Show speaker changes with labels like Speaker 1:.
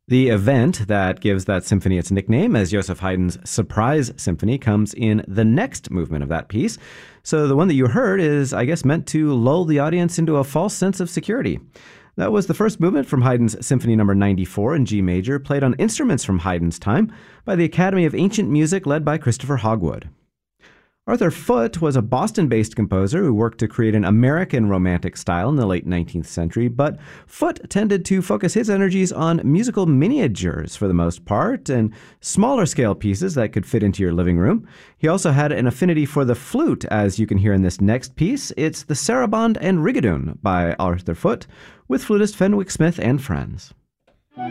Speaker 1: The event that gives that symphony its nickname as Joseph Haydn's Surprise Symphony comes in the next movement of that piece. So the one that you heard is, I guess, meant to lull the audience into a false sense of security. That was the first movement from Haydn's Symphony No. 94 in G major, played on instruments from Haydn's time by the Academy of Ancient Music led by Christopher Hogwood. Arthur Foote was a Boston-based composer who worked to create an American Romantic style in the late 19th century, but Foote tended to focus his energies on musical miniatures for the most part, and smaller-scale pieces that could fit into your living room. He also had an affinity for the flute, as you can hear in this next piece. It's the Sarabande and Rigaudon by Arthur Foote, with flutist Fenwick Smith and friends.